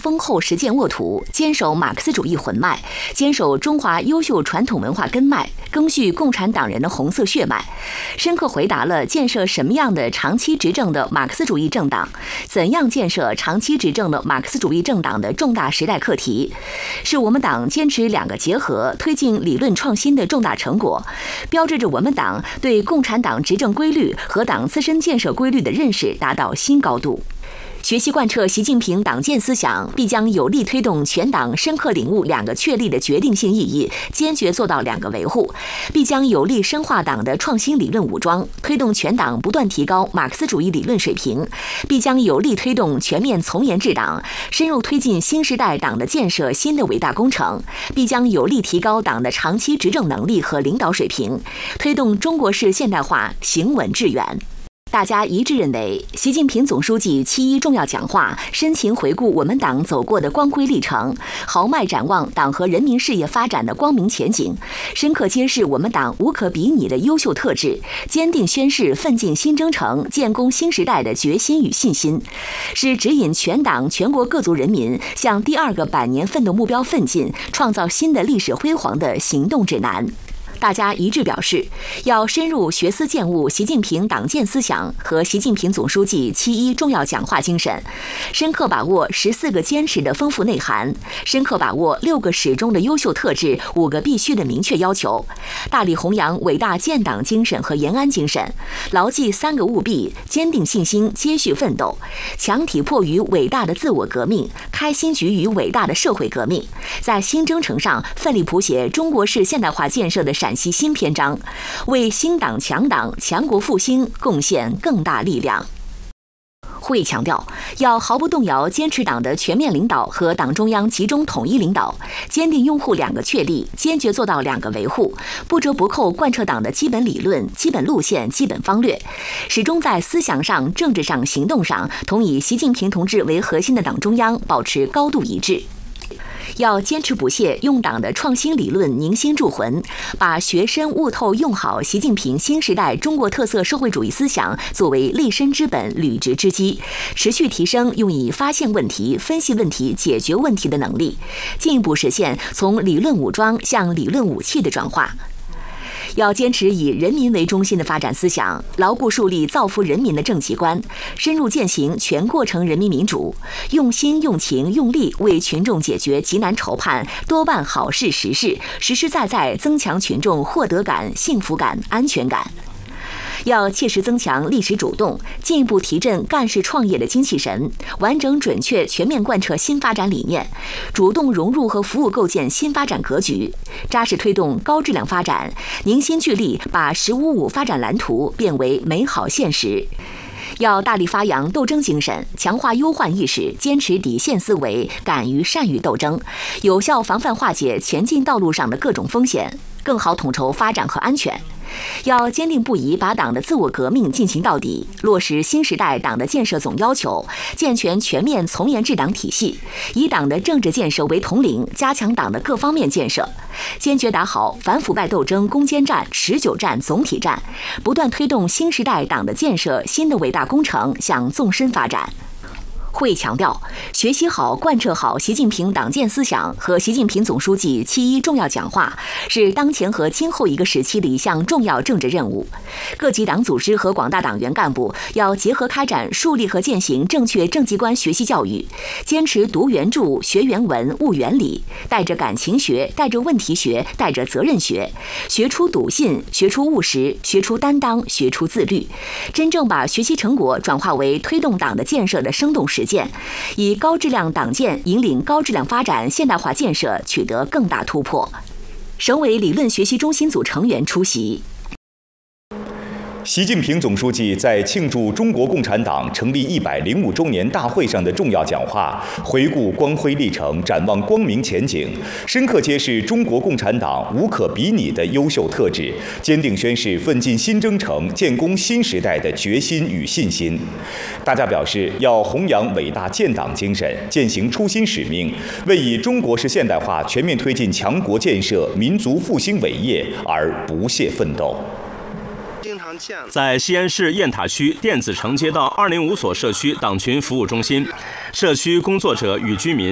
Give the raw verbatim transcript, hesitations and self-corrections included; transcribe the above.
丰厚实践沃土，坚守马克思主义魂脉，坚守中华优秀传统文化根脉，赓续共产党人的红色血脉，深刻回答了建设什么样的长期执政的马克思主义政党，怎样建设长期执政的马克思主义政党的重大时代课题，是我们党坚持两个结合、推进理论创新的重大成果，标志着我们党对共产党执政规律和党自身建设规律的认识达到新高度。学习贯彻习近平党建思想，必将有力推动全党深刻领悟两个确立的决定性意义，坚决做到两个维护；必将有力深化党的创新理论武装，推动全党不断提高马克思主义理论水平；必将有力推动全面从严治党，深入推进新时代党的建设新的伟大工程；必将有力提高党的长期执政能力和领导水平，推动中国式现代化行稳致远。大家一致认为，习近平总书记七一重要讲话深情回顾我们党走过的光辉历程，豪迈展望党和人民事业发展的光明前景，深刻揭示我们党无可比拟的优秀特质，坚定宣示奋进新征程、建功新时代的决心与信心，是指引全党全国各族人民向第二个百年奋斗目标奋进、创造新的历史辉煌的行动指南。大家一致表示，要深入学思践悟习近平党建思想和习近平总书记七一重要讲话精神，深刻把握十四个坚持的丰富内涵，深刻把握六个始终的优秀特质、五个必须的明确要求，大力弘扬伟大建党精神和延安精神，牢记三个务必，坚定信心，接续奋斗，强体魄于伟大的自我革命，开新局于伟大的社会革命，在新征程上奋力谱写中国式现代化建设的陕西新篇章，为新党强党、强国复兴贡献更大力量。会议强调，要毫不动摇坚持党的全面领导和党中央集中统一领导，坚定拥护两个确立，坚决做到两个维护，不折不扣贯彻党的基本理论、基本路线、基本方略，始终在思想上、政治上、行动上同以习近平同志为核心的党中央保持高度一致。要坚持不懈用党的创新理论凝心铸魂，把学深悟透用好习近平新时代中国特色社会主义思想作为立身之本、履职之基，持续提升用以发现问题、分析问题、解决问题的能力，进一步实现从理论武装向理论武器的转化。要坚持以人民为中心的发展思想，牢固树立造福人民的政绩观，深入践行全过程人民民主，用心、用情、用力为群众解决急难愁盼、多办好事实事，实实在在增强群众获得感、幸福感、安全感。要切实增强历史主动，进一步提振干事创业的精气神，完整准确全面贯彻新发展理念，主动融入和服务构建新发展格局，扎实推动高质量发展，凝心聚力把“十五五”发展蓝图变为美好现实。要大力发扬斗争精神，强化忧患意识，坚持底线思维，敢于善于斗争，有效防范化解前进道路上的各种风险，更好统筹发展和安全。要坚定不移把党的自我革命进行到底，落实新时代党的建设总要求，健全全面从严治党体系，以党的政治建设为统领，加强党的各方面建设，坚决打好反腐败斗争攻坚战、持久战、总体战，不断推动新时代党的建设新的伟大工程向纵深发展。会议强调，学习好、贯彻好习近平党建思想和习近平总书记七一重要讲话，是当前和今后一个时期的一项重要政治任务。各级党组织和广大党员干部要结合开展树立和践行正确政绩观学习教育，坚持读原著、学原文、悟原理，带着感情学、带着问题学、带着责任学，学出笃信、学出务实、学出担当、学出自律，真正把学习成果转化为推动党的建设的生动实践，以高质量党建引领高质量发展现代化建设取得更大突破。省委理论学习中心组成员出席。 习近平总书记在庆祝中国共产党成立一百零五周年大会上的重要讲话，回顾光辉历程，展望光明前景，深刻揭示中国共产党无可比拟的优秀特质，坚定宣示奋进新征程、建功新时代的决心与信心。大家表示，要弘扬伟大建党精神，践行初心使命，为以中国式现代化全面推进强国建设、民族复兴伟业而不懈奋斗。 在西安市雁塔区电子城街道二零五所社区党群服务中心，社区工作者与居民